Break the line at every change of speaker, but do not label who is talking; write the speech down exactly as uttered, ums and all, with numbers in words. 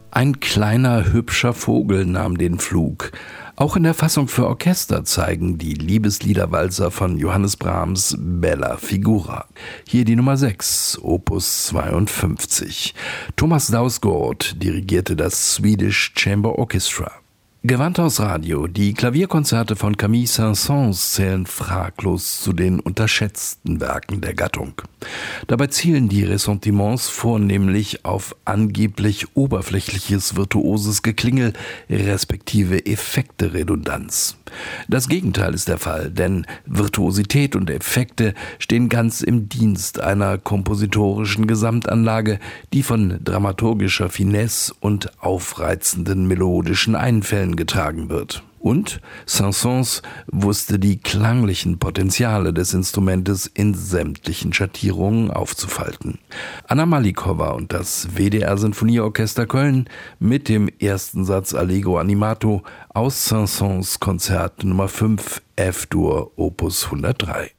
Ein kleiner, hübscher Vogel nahm den Flug. Auch in der Fassung für Orchester zeigen die Liebesliederwalzer von Johannes Brahms Bella Figura. Hier die Nummer sechs, Opus zweiundfünfzig. Thomas Dausgaard dirigierte das Swedish Chamber Orchestra. Gewandhaus Radio. Die Klavierkonzerte von Camille Saint-Saëns zählen fraglos zu den unterschätzten Werken der Gattung. Dabei zielen die Ressentiments vornehmlich auf angeblich oberflächliches virtuoses Geklingel respektive Effekte-Redundanz. Das Gegenteil ist der Fall, denn Virtuosität und Effekte stehen ganz im Dienst einer kompositorischen Gesamtanlage, die von dramaturgischer Finesse und aufreizenden melodischen Einfällen getragen wird. Und Saint-Saëns wusste die klanglichen Potenziale des Instrumentes in sämtlichen Schattierungen aufzufalten. Anna Malikowa und das W D R-Sinfonieorchester Köln mit dem ersten Satz Allegro animato aus Saint-Saëns Konzert Nummer fünf F-Dur Opus hundertdrei.